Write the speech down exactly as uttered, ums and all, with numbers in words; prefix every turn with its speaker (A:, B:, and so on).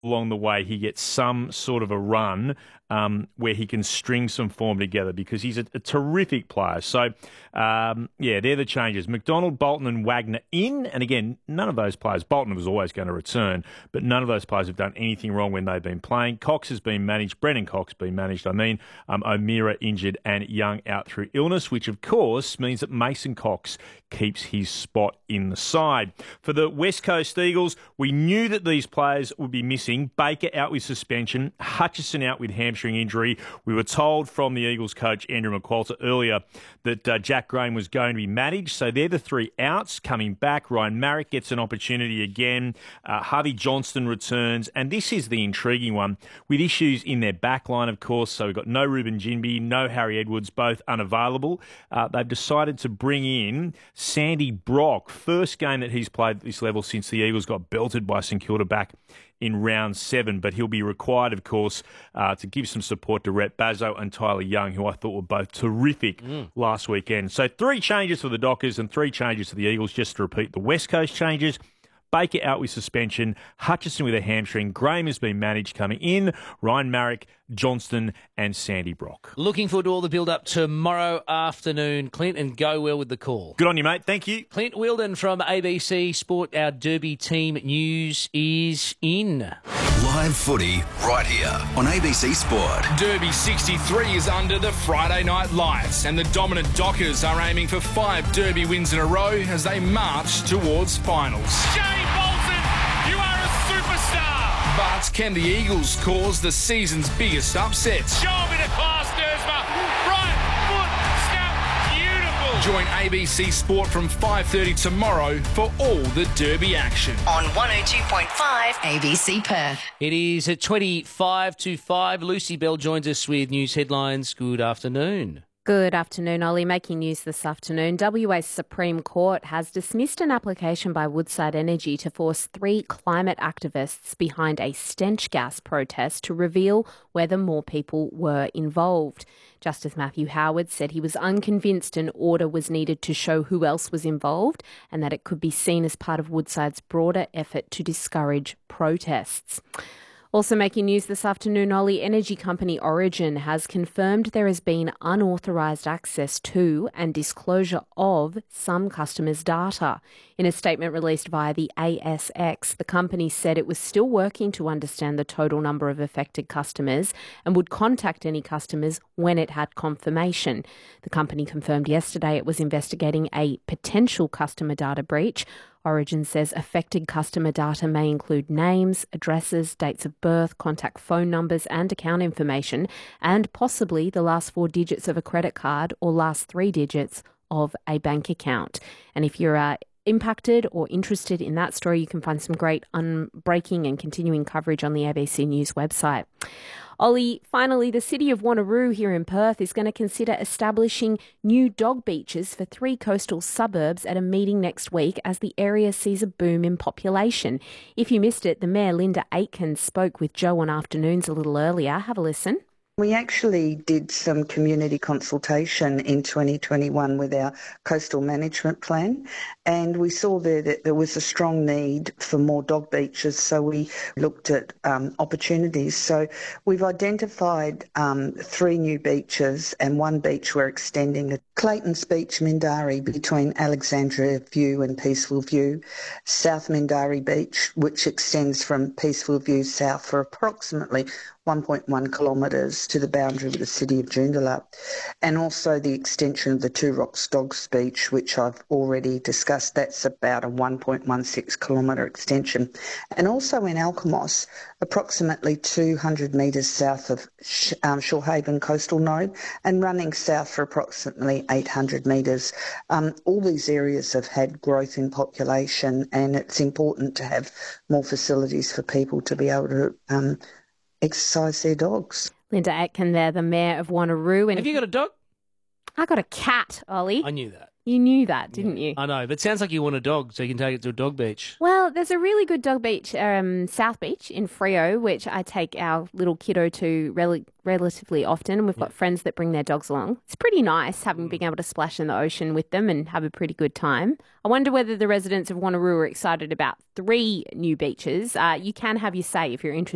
A: along the way he gets some sort of a run um, where he can string some form together, because he's a, a terrific player. So, um, yeah, they're the changes. McDonald, Bolton and Wagner in. And again, none of those players, Bolton was always going to return, but none of those players have done anything wrong when they've been playing. Cox has been managed, Brennan Cox been managed, I mean. Um, O'Meara injured and Young out through illness, which of course means that Mason Cox keeps his spot in the side. For the West Coast Eagles, we knew that these players would be missing. Baker out with suspension, Hutchison out with hamstring injury. We were told from the Eagles coach, Andrew McQualter, earlier that uh, Jack Graham was going to be managed. So they're the three outs. Coming back, Ryan Marrick gets an opportunity again. Uh, Harvey Johnston returns. And this is the intriguing one, with issues in their back line, of course. So we've got no Ruben Jinby, no Harry Edwards, both unavailable. Uh, they've decided to bring in Sandy Brock. First game that he's played at this level since the Eagles got belted by St Kilda back in round seven, but he'll be required, of course, uh, to give some support to Rhett Bazzo and Tyler Young, who I thought were both terrific mm. last weekend. So three changes for the Dockers and three changes for the Eagles, just to repeat the West Coast changes. Baker out with suspension, Hutchison with a hamstring, Graham has been managed coming in, Ryan Marrick, Johnston and Sandy Brock.
B: Looking forward to all the build-up tomorrow afternoon, Clint, and go well with the call.
A: Good on you, mate. Thank you.
B: Clint Wheeldon from A B C Sport, our Derby team news is in.
C: Live footy right here on A B C Sport.
D: Derby sixty-three is under the Friday night lights, and the dominant Dockers are aiming for five Derby wins in a row as they march towards finals.
E: Jay Bolton, you are a superstar!
D: But can the Eagles cause the season's biggest upset?
E: Show a bit of class, Dersma. Right foot snap, beautiful.
D: Join A B C Sport from five thirty tomorrow for all the Derby action.
F: On one oh two point five A B C Perth.
B: It is at twenty-five to five. Lucy Bell joins us with news headlines. Good afternoon.
G: Good afternoon, Ollie. Making news this afternoon, W A's Supreme Court has dismissed an application by Woodside Energy to force three climate activists behind a stench gas protest to reveal whether more people were involved. Justice Matthew Howard said he was unconvinced an order was needed to show who else was involved and that it could be seen as part of Woodside's broader effort to discourage protests. Also making news this afternoon, Ollie, energy company Origin has confirmed there has been unauthorised access to and disclosure of some customers' data. In a statement released via the A S X, the company said it was still working to understand the total number of affected customers and would contact any customers when it had confirmation. The company confirmed yesterday it was investigating a potential customer data breach. Origin says affected customer data may include names, addresses, dates of birth, contact phone numbers and account information, and possibly the last four digits of a credit card or last three digits of a bank account. And if you're uh, impacted or interested in that story, you can find some great unbreaking and continuing coverage on the A B C News website. Ollie, finally, the city of Wanneroo here in Perth is going to consider establishing new dog beaches for three coastal suburbs at a meeting next week as the area sees a boom in population. If you missed it, the Mayor Linda Aitken spoke with Joe on Afternoons a little earlier. Have a listen.
H: We actually did some community consultation in twenty twenty-one with our coastal management plan, and we saw there that there was a strong need for more dog beaches, so we looked at um, opportunities. So we've identified um, three new beaches, and one beach we're extending, Clayton's Beach, Mindarie, between Alexandria View and Peaceful View, South Mindarie Beach, which extends from Peaceful View south for approximately one point one kilometres to the boundary with the city of Joondalup, and also the extension of the Two Rocks Dogs Beach, which I've already discussed. That's about a one point one six kilometre extension. And also in Alkimos, approximately two hundred metres south of um, Shorehaven Coastal Node and running south for approximately eight hundred metres. Um, all these areas have had growth in population, and it's important to have more facilities for people to be able to um, exercise their dogs.
G: Linda Aitken there, the Mayor of Wanneroo. And
B: Have you got a dog?
G: I got a cat, Ollie.
B: I knew that.
G: You knew that, didn't
B: yeah,
G: you?
B: I know, but it sounds like you want a dog so you can take it to a dog beach.
G: Well, there's a really good dog beach, um, South Beach in Freo, which I take our little kiddo to rel- relatively often, and we've got
B: yeah.
G: friends that bring their dogs along. It's pretty nice having mm. being able to splash in the ocean with them and have a pretty good time. I wonder whether the residents of Wanneroo are excited about three new beaches. Uh, you can have your say if you're interested.